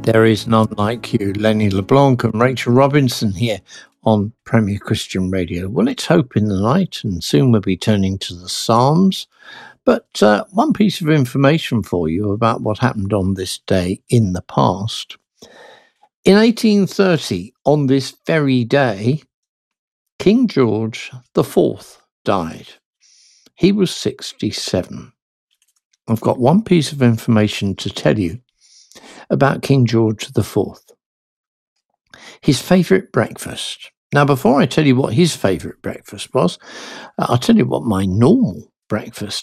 There is none like you, Lenny LeBlanc and Rachel Robinson here on Premier Christian Radio. Well, it's Hope in the Night, and soon we'll be turning to the Psalms. But one piece of information for you about what happened on this day in the past. In 1830, on this very day, King George IV died. He was 67. I've got one piece of information to tell you about King George IV. His favourite breakfast. Now, before I tell you what his favourite breakfast was, I'll tell you what my normal breakfast